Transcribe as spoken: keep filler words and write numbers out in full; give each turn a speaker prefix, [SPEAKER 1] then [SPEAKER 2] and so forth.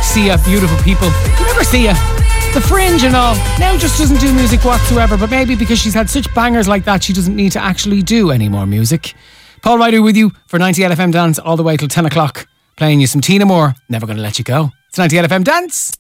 [SPEAKER 1] Sia, beautiful people. You remember Sia? The Fringe and all. Now just doesn't do music whatsoever, but maybe because she's had such bangers like that, she doesn't need to actually do any more music. Paul Ryder with you for ninety-eight F M Dance all the way till ten o'clock, playing you some Tina Moore, Never Gonna Let You Go. It's ninety-eight F M Dance.